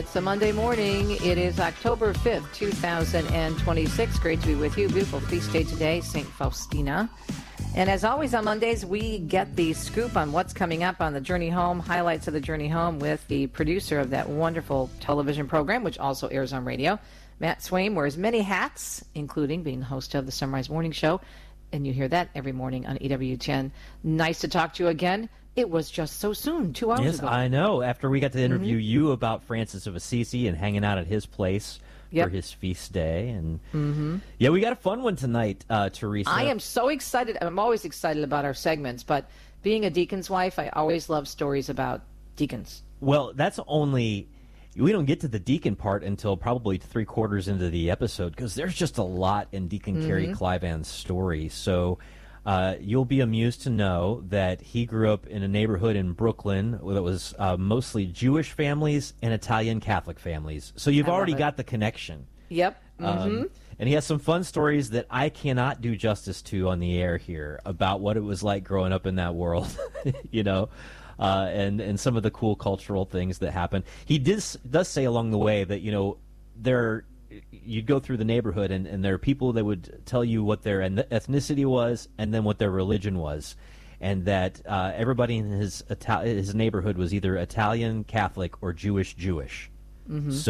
It's a Monday morning. It is October 5th, 2026. Great to be with you. Beautiful feast day today, St. Faustina. And as always on Mondays, we get the scoop on what's coming up on the Journey Home, highlights of the Journey Home with the producer of that wonderful television program, which also airs on radio. Matt Swain wears many hats, including being the host of the Sunrise Morning Show. And you hear that every morning on EWTN. Nice to talk to you again. It was just so soon, 2 hours ago. Yes, I know. After we got to interview you about Francis of Assisi and hanging out at his place for his feast day. And yeah, we got a fun one tonight, Teresa. I am so excited. I'm always excited about our segments, but being a deacon's wife, I always love stories about deacons. Well, that's only... We don't get to the deacon part until probably 3/4 into the episode because there's just a lot in Deacon Kerry Clivan's story. So you'll be amused to know that he grew up in a neighborhood in Brooklyn that was mostly Jewish families and Italian Catholic families. So you've already got the connection. Yep. And he has some fun stories that I cannot do justice to on the air here about what it was like growing up in that world, you know. And some of the cool cultural things that happen. He does say along the way that, you know, you'd go through the neighborhood and there are people that would tell you what their ethnicity was and then what their religion was, and that everybody in his neighborhood was either Italian Catholic or Jewish. So